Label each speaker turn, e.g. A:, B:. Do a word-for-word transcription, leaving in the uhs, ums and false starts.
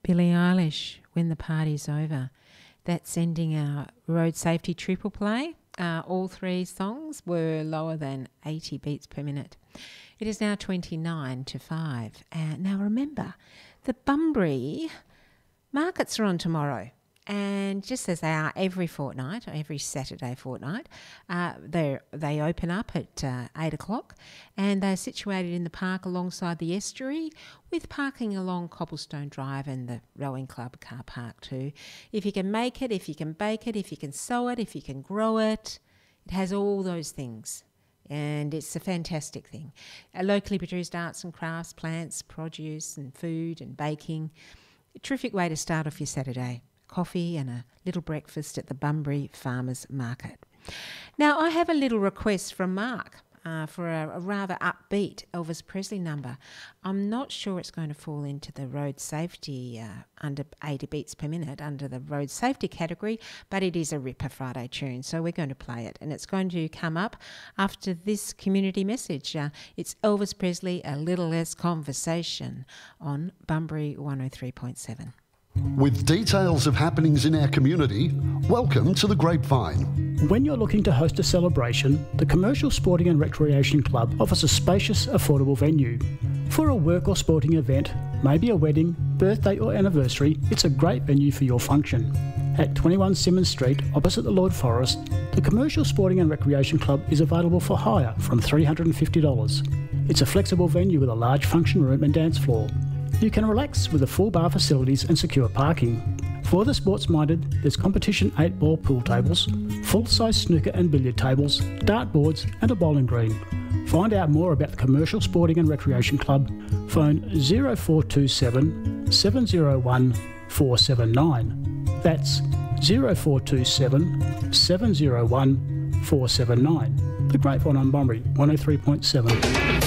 A: Billie Eilish, When the Party's Over. That's ending our road safety triple play. Uh, all three songs were lower than eighty beats per minute. It is now twenty-nine to five. And now remember, the Bunbury markets are on tomorrow. And just as they are every fortnight, or every Saturday fortnight, uh, they they open up at uh, eight o'clock, and they're situated in the park alongside the estuary, with parking along Cobblestone Drive and the Rowing Club car park too. If you can make it, if you can bake it, if you can sow it, if you can grow it, it has all those things. And it's a fantastic thing. Uh, locally produced arts and crafts, plants, produce and food and baking. A terrific way to start off your Saturday. Coffee and a little breakfast at the Bunbury Farmers Market. Now, I have a little request from Mark uh, for a, a rather upbeat Elvis Presley number. I'm not sure it's going to fall into the road safety uh, under eighty beats per minute, under the road safety category, but it is a ripper Friday tune, so we're going to play it. And it's going to come up after this community message. Uh, it's Elvis Presley, A Little Less Conversation on Bunbury one oh three point seven.
B: With details of happenings in our community, welcome to the Grapevine.
C: When you're looking to host a celebration, the Commercial Sporting and Recreation Club offers a spacious, affordable venue. For a work or sporting event, maybe a wedding, birthday or anniversary, it's a great venue for your function. At twenty-one Symonds Street, opposite the Lord Forest, the Commercial Sporting and Recreation Club is available for hire from three hundred and fifty dollars. It's a flexible venue with a large function room and dance floor. You can relax with the full bar facilities and secure parking. For the sports-minded, there's competition eight-ball pool tables, full-size snooker and billiard tables, dartboards and a bowling green. Find out more about the Commercial Sporting and Recreation Club. Phone zero four two seven, seven zero one, four seven nine. That's zero four two seven, seven zero one, four seven nine. The Grapevine on Bunbury one oh three point seven.